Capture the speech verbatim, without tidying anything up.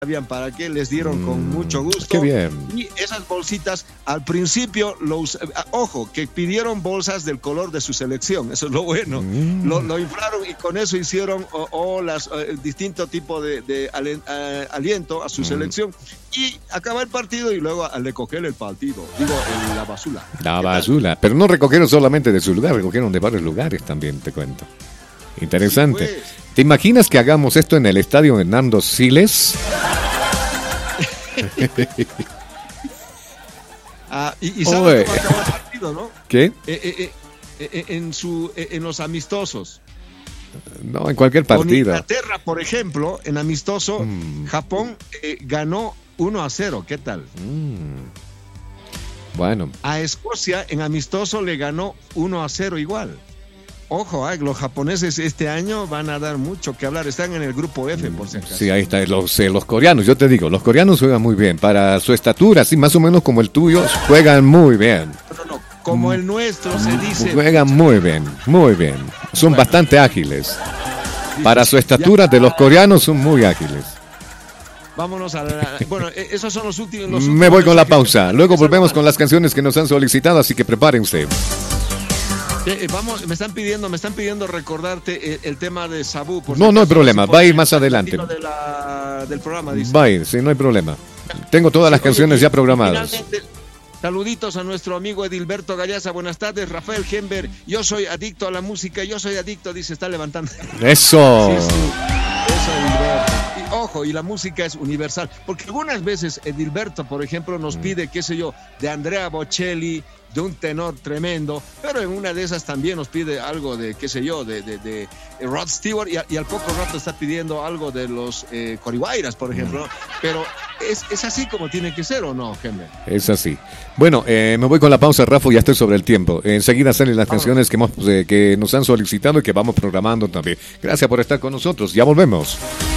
sabían para qué, les dieron mm, con mucho gusto. Qué bien. Y esas bolsitas, al principio, los, ojo, que pidieron bolsas del color de su selección, eso es lo bueno. Mm. Lo, lo inflaron y con eso hicieron o, o las, o, el distinto tipo de, de alen, uh, aliento a su mm. selección. Y acaba el partido y luego a recoger el partido, digo, el, la basura. La basura, pero no recogieron solamente de su lugar, recogieron de varios lugares también, te cuento. Interesante. Sí, pues. ¿Te imaginas que hagamos esto en el estadio Hernando Siles? ah, y, y ¿sabes cómo acabó el partido, no? ¿Qué? Eh, eh, eh, en, su, eh, en los amistosos. No, en cualquier partido. Con Inglaterra, por ejemplo, en amistoso, mm. Japón eh, ganó uno a cero. ¿Qué tal? Mm. Bueno. A Escocia, en amistoso, le ganó uno a cero igual. Ojo, eh, los japoneses este año van a dar mucho que hablar. Están en el grupo F, por si acaso. Sí, ahí está. Los, eh, los coreanos, yo te digo, los coreanos juegan muy bien. Para su estatura, así más o menos como el tuyo, juegan muy bien. No, no, como el nuestro se dice. Juegan muy bien, muy bien. Son bueno, bastante ágiles. Para su estatura, de los coreanos son muy ágiles. Vámonos a la... Bueno, esos son los últimos... Los Me voy con la pausa. Luego volvemos con las canciones que nos han solicitado, así que preparen usted. Eh, vamos, me están pidiendo, me están pidiendo recordarte el, el tema de Sabu. Por no, si no hay problema, va a ir más adelante. De la, del programa, dice. Va a ir, sí, no hay problema. Tengo todas sí, las canciones ya programadas. Saluditos a nuestro amigo Edilberto Gallaza, buenas tardes. Rafael Gember, yo soy adicto a la música, yo soy adicto, dice, está levantando. Eso. Sí, sí. Eso, Edilberto. Y, ojo, y la música es universal, porque algunas veces Edilberto, por ejemplo, nos pide, qué sé yo, de Andrea Bocelli, de un tenor tremendo, pero en una de esas también nos pide algo de, qué sé yo, de, de, de Rod Stewart, y, y al poco rato está pidiendo algo de los eh, Corihuayras, por ejemplo, pero es, es así como tiene que ser, ¿o no, Gember? Es así. Bueno, eh, me voy con la pausa, Rafa, ya estoy sobre el tiempo. Enseguida salen las vamos. canciones que, hemos, eh, que nos han solicitado y que vamos programando también. Gracias por estar con nosotros, ya volvemos.